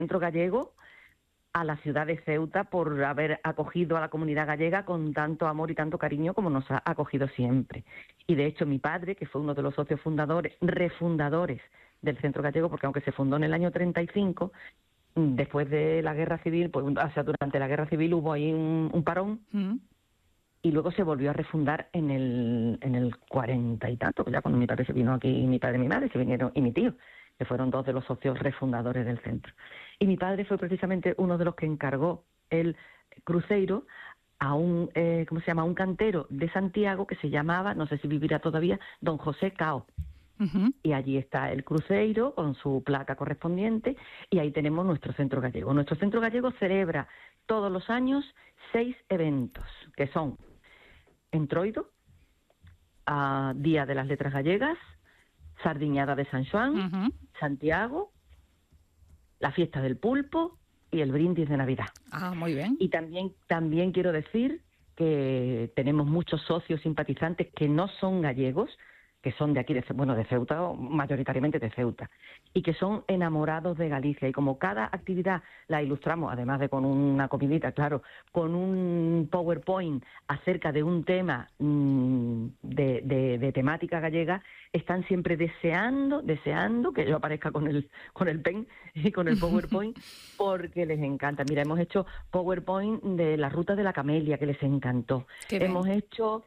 Centro Gallego a la ciudad de Ceuta por haber acogido a la comunidad gallega con tanto amor y tanto cariño como nos ha acogido siempre. Y de hecho mi padre, que fue uno de los socios fundadores, refundadores del Centro Gallego, porque aunque se fundó en el año 35, después de la Guerra Civil, pues, o sea, durante la Guerra Civil hubo ahí un parón, y luego se volvió a refundar en el 40 y tanto, que ya cuando mi padre se vino aquí, mi padre y mi madre se vinieron, y mi tío, que fueron dos de los socios refundadores del centro. Y mi padre fue precisamente uno de los que encargó el cruceiro a un cantero de Santiago que se llamaba, no sé si vivirá todavía, don José Cao. Y allí está el cruceiro con su placa correspondiente, y ahí tenemos nuestro Centro Gallego. Nuestro Centro Gallego celebra todos los años 6 eventos, que son Entroido, Día de las Letras Gallegas, Sardiñada de San Xoán, Santiago, la Fiesta del Pulpo y el Brindis de Navidad. Ah, muy bien. Y también quiero decir que tenemos muchos socios simpatizantes que no son gallegos, que son de aquí, de Ceuta, o mayoritariamente de Ceuta, y que son enamorados de Galicia. Y como cada actividad la ilustramos, además de con una comidita, claro, con un PowerPoint acerca de un tema de temática gallega, están siempre deseando que yo aparezca con el pen y con el PowerPoint, porque les encanta. Mira, hemos hecho PowerPoint de la ruta de la Camelia, que les encantó. Hemos hecho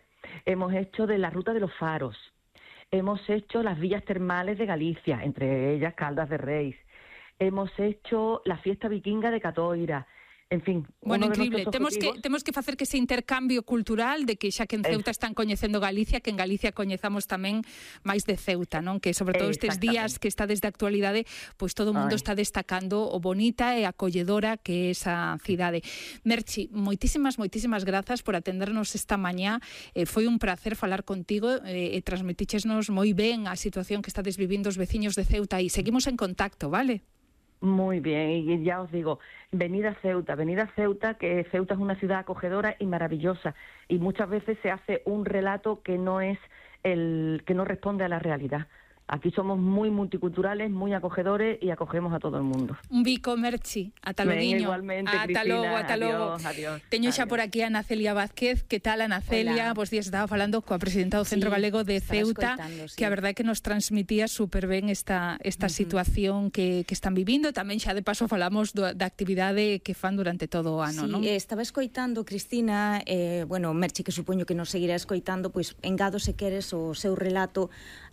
de la ruta de los faros. Hemos hecho las villas termales de Galicia, entre ellas Caldas de Reis. Hemos hecho la fiesta vikinga de Catoira. En fin, bueno, increíble. Temos que facer que ese intercambio cultural de que xa que en Ceuta están coñecendo Galicia, que en Galicia coñezamos tamén máis de Ceuta, non? Que sobre todo estes días que está desde a actualidade, pois todo o mundo está destacando o bonita e acolledora que é esa cidade. Merchi, moitísimas grazas por atendernos esta mañá. Foi un placer falar contigo e transmitichesnos moi ben a situación que estades vivindo os veciños de Ceuta, e seguimos en contacto, vale? Muy bien, y ya os digo, venid a Ceuta, que Ceuta es una ciudad acogedora y maravillosa, y muchas veces se hace un relato que no responde a la realidad. Aquí somos muy multiculturales, muy acogedores y acogemos a todo el mundo. Un bico, Merchi. Ata loguiño. Igualmente, ata logo. Adiós. Teño xa por aquí a Ana Celia Vázquez. Que tal, Ana Celia? Vos días estaba falando coa presidenta do Centro Galego de Ceuta, que a verdade é que nos transmitía super ben esta situación que están vivindo. Tamén xa de paso falamos da actividade que fan durante todo o ano, non? Estaba escoitando, Cristina, Merchi, que supoño que nos seguirá escoitando, pois engado se queres o seu relato,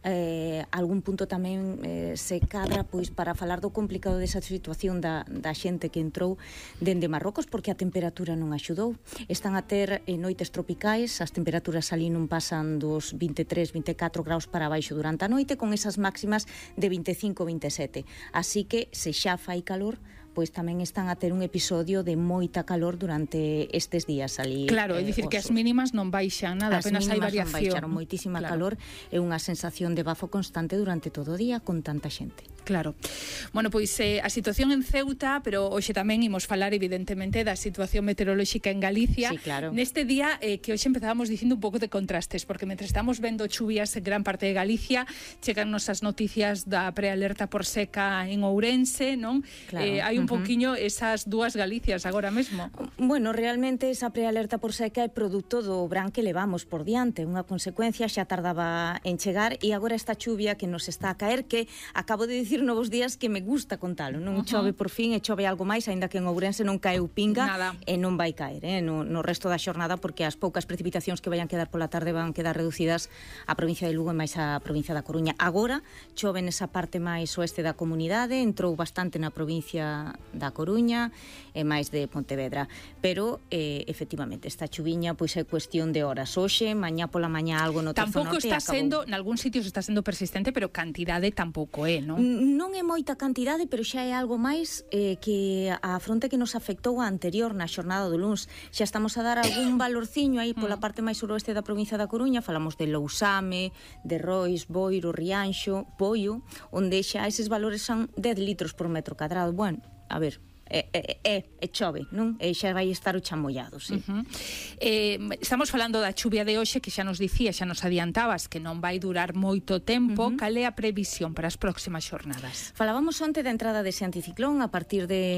algún punto tamén se cadra pois para falar do complicado desa situación da xente que entrou dende Marrocos, porque a temperatura non axudou. Están a ter noites tropicais, as temperaturas ali non pasan dos 23, 24 graus para baixo durante a noite, con esas máximas de 25, 27. Así que se xa fai calor, pois tamén están a ter un episodio de moita calor durante estes días ali. Claro, é dicir que as mínimas non baixan nada, apenas hai variación. As mínimas non baixaron, moitísima calor e unha sensación de bafo constante durante todo o día con tanta xente. Claro. Bueno, pois a situación en Ceuta, pero hoxe tamén imos falar evidentemente da situación meteorolóxica en Galicia. Sí, claro. Neste día que hoxe empezábamos dicindo un pouco de contrastes, porque mentre estamos vendo chuvias en gran parte de Galicia, chegannos as noticias da prealerta por seca en Ourense, non? Claro. Hai un pouquiño esas dúas Galicias agora mesmo. Bueno, realmente esa prealerta por seca é produto do verán que levamos por diante, unha consecuencia, xa tardaba en chegar, e agora esta chuvia que nos está a caer, que acabo de dicir novos días que me gusta contalo, non? Chove por fin e chove algo máis, aínda que en Ourense non caeu pinga. Nada. E non vai caer no resto da xornada, porque as poucas precipitacións que vayan quedar pola tarde van quedar reducidas á provincia de Lugo e máis á provincia da Coruña. Agora chove nesa parte máis oeste da comunidade, entrou bastante na provincia da Coruña e máis de Pontevedra, pero efectivamente esta chuviña pois é cuestión de horas. Hoxe, mañá pola mañá algo no terzo norte. Tampouco está sendo, nalgún sitios está sendo persistente, pero cantidade tampouco é, non? Non é moita cantidade, pero xa é algo máis que a fronte que nos afectou a anterior na xornada do luns. Xa estamos a dar algún valorciño aí pola parte máis suroeste da provincia da Coruña. Falamos de Lousame, de Rois, Boiro, Rianxo, Poio, onde xa eses valores son 10 litros por metro cadrado. Bueno, a ver, chove, non? E xa vai estar o chamollado, sí. Estamos falando da chuvia de hoxe, que xa nos dicía, xa nos adiantabas que non vai durar moito tempo. Cal é a previsión para as próximas xornadas? Falábamos onte da entrada dese anticiclón a partir de